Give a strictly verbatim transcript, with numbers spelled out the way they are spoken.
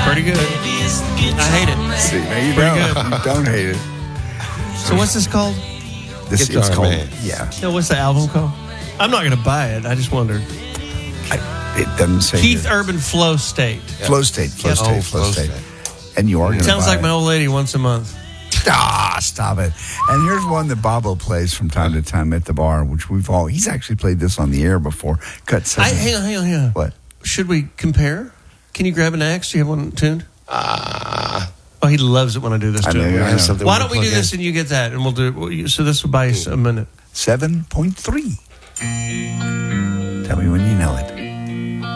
Pretty good. I hate it. See, no, you Pretty don't. You don't hate it. So what's this called? This Guitar is called, Man. yeah. No, what's the album called? I'm not going to buy it. I just wondered. I, it doesn't say. Keith here. Urban Flow State. Flow State, Flow Yep. State, Oh, Flow Flow State. State. And you are going to Sounds buy like it. my old lady once a month. Ah, stop it. And here's one that Bobo plays from time to time at the bar, which we've all, he's actually played this on the air before. Cut I, seven. hang on, hang on, hang on. What? Should we compare? Can you grab an axe? Do you have one tuned? Ah, Oh, he loves it when I do this I to know, him. I know. something Why we don't we plug do this in. and you get that, and we'll do it. Well, you- So this will buy us a minute. seven point three. Tell me when you know it.